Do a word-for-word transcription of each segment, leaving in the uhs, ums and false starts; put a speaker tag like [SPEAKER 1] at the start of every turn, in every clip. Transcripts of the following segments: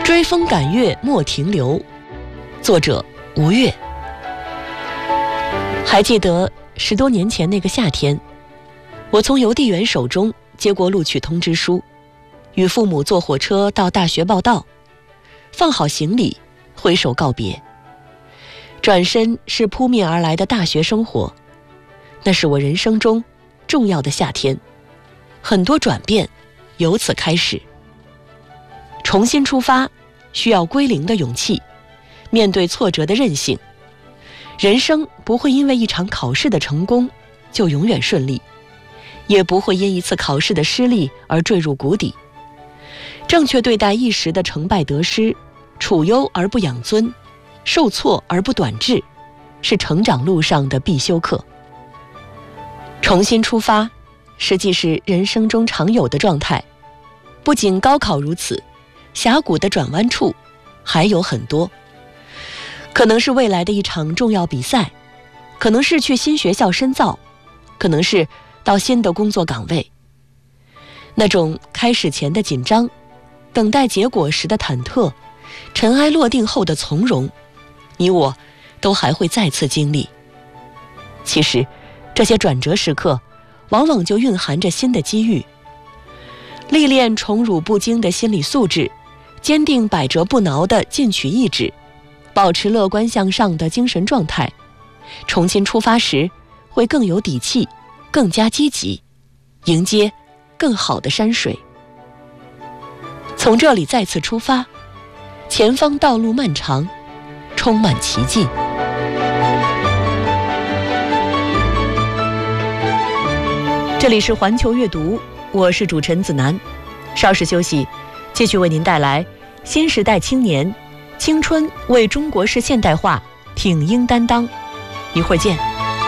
[SPEAKER 1] 追风赶月莫停留，作者吴越。还记得十多年前那个夏天，我从邮递员手中接过录取通知书，与父母坐火车到大学报到，放好行李，挥手告别。转身是扑面而来的大学生活，那是我人生中重要的夏天，很多转变由此开始。重新出发需要归零的勇气，面对挫折的韧性。人生不会因为一场考试的成功就永远顺利，也不会因一次考试的失利而坠入谷底。正确对待一时的成败得失，处优而不养尊，受挫而不短志，是成长路上的必修课。重新出发实际是人生中常有的状态，不仅高考如此，峡谷的转弯处还有很多。可能是未来的一场重要比赛，可能是去新学校深造，可能是到新的工作岗位。那种开始前的紧张，等待结果时的忐忑，尘埃落定后的从容，你我都还会再次经历。其实这些转折时刻往往就蕴含着新的机遇。历练宠辱不惊的心理素质，坚定百折不挠的进取意志，保持乐观向上的精神状态，重新出发时会更有底气，更加积极，迎接更好的山水。从这里再次出发，前方道路漫长，充满奇迹。这里是环球阅读，我是主持人子楠。稍事休息，继续为您带来新时代青年青春为中国式现代化挺膺担当。一会儿见。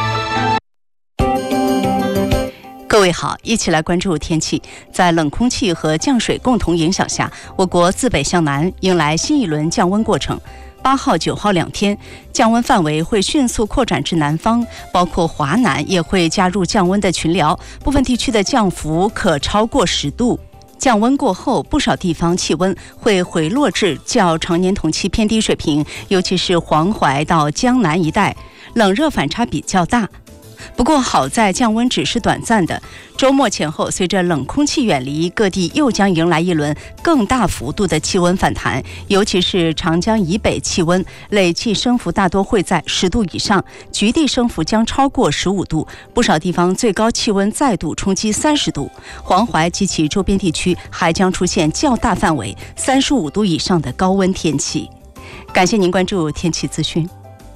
[SPEAKER 2] 各位好，一起来关注天气。在冷空气和降水共同影响下，我国自北向南迎来新一轮降温过程。八号、九号两天，降温范围会迅速扩展至南方，包括华南也会加入降温的群聊，部分地区的降幅可超过十度。降温过后，不少地方气温会回落至较常年同期偏低水平，尤其是黄淮到江南一带，冷热反差比较大。不过好在降温只是短暂的，周末前后随着冷空气远离，各地又将迎来一轮更大幅度的气温反弹，尤其是长江以北气温累计升幅大多会在十度以上，局地升幅将超过十五度，不少地方最高气温再度冲击三十度，黄淮及其周边地区还将出现较大范围三十五度以上的高温天气。感谢您关注天气资讯。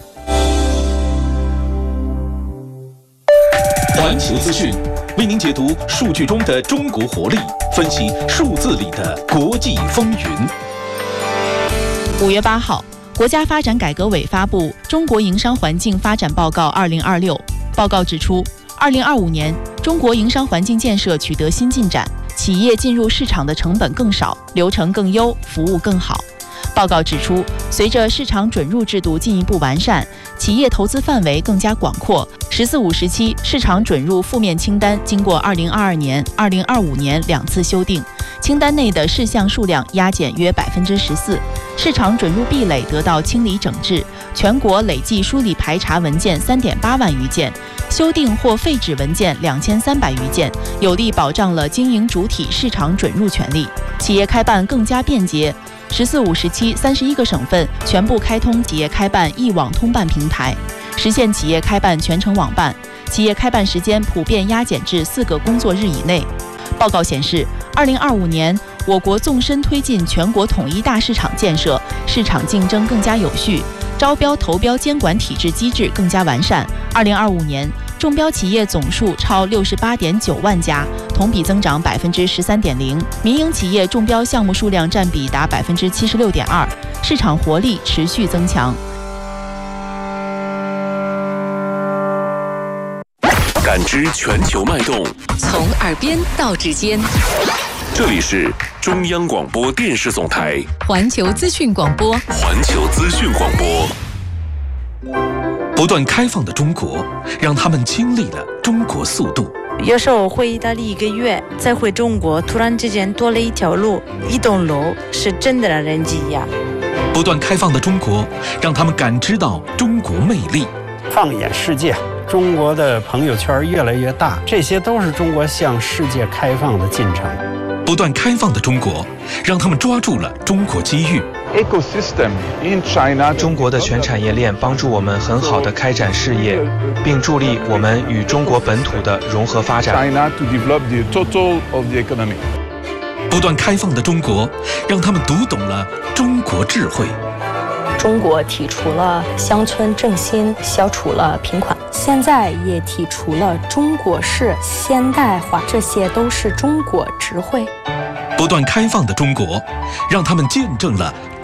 [SPEAKER 3] 环球资讯为您解读数据中的中国活力，分析数字里的国际风云。
[SPEAKER 4] 五月八号，国家发展改革委发布《中国营商环境发展报告二零二六》。报告指出，二零二五年中国营商环境建设取得新进展，企业进入市场的成本更少，流程更优，服务更好。报告指出，随着市场准入制度进一步完善，企业投资范围更加广阔。十四五时期市场准入负面清单经过二零二二年、二零二五年两次修订，清单内的事项数量压减约百分之十四，市场准入壁垒得到清理整治，全国累计梳理排查文件三点八万余件，修订或废止文件两千三百余件，有力保障了经营主体市场准入权利，企业开办更加便捷。十四五时期，三十一个省份全部开通企业开办一网通办平台，实现企业开办全程网办，企业开办时间普遍压减至四个工作日以内。报告显示，二零二五年我国纵深推进全国统一大市场建设，市场竞争更加有序，招标投标监管体制机制更加完善。二零二五年中标企业总数超六十八点九万家，同比增长百分之十三点零，民营企业中标项目数量占比达百分之七十六点二，市场活力持续增强。
[SPEAKER 3] 感知全球脉动，
[SPEAKER 1] 从耳边到指尖。
[SPEAKER 3] 这里是中央广播电视总台
[SPEAKER 1] 环球资讯广播。
[SPEAKER 3] 环球资讯广播。 不断开放的中国，让他们经历了中国速度。
[SPEAKER 5] 有时候回意大利一个月，再回中国，突然之间多了一条路、一栋楼，是真的让人惊讶。
[SPEAKER 3] 不断开放的中国，让他们感知到中国魅力。
[SPEAKER 6] 放眼世界，中国的朋友圈越来越大，这些都是中国向世界开放的进程。
[SPEAKER 3] 不断开放的中国，让他们抓住了中国机遇。
[SPEAKER 7] 中国的全产业链帮助我们很好的开展事业，并助力我们与中国本土的融合发展。
[SPEAKER 3] 不断开放的中国，让他们读懂了中国智慧。
[SPEAKER 8] 中国提出了乡村振兴，消除了贫困，现在也提出了中国式现代化，这些都是中国智慧。
[SPEAKER 3] 不断开放的中国，让他们见证了